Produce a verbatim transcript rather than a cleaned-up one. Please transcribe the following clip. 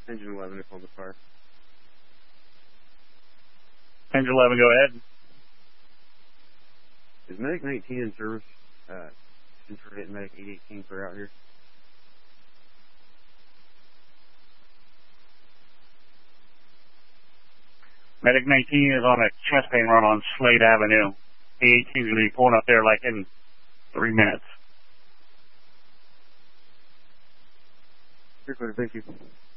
Engine eleven is on the fire. Engine eleven, go ahead. Is Medic nineteen in service? Uh, since we're hitting Medic eight eighteen for out here. Medic nineteen is on a chest pain run on Slade Avenue. eight eighteen is going to be pulling up there like in three minutes. Thank you.